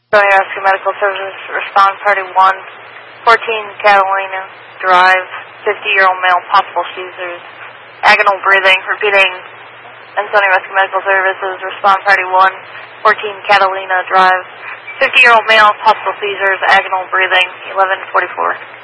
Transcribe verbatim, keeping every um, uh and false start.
Joint Rescue Medical Services, respond party one, fourteen Catalina Drive, fifty-year-old male, possible seizures, agonal breathing, repeating, Ansonia Rescue Medical Services, respond party one, fourteen Catalina Drive, fifty-year-old male, possible seizures, agonal breathing, eleven forty-four.